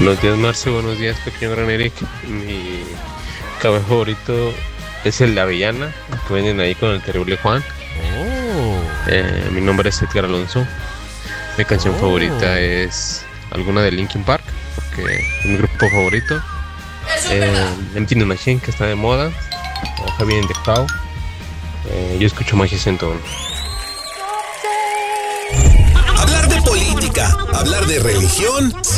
Buenos días, Marce. Buenos días, pequeño gran Eric. Mi café favorito es el de avellana, que venden ahí con el terrible Juan. Mi nombre es Edgar Alonso. Mi canción favorita es alguna de Linkin Park, porque es mi grupo favorito. Empty the Machine, que está de moda. Heavy in the Cow. Yo escucho Magia 101. Hablar de política, hablar de religión.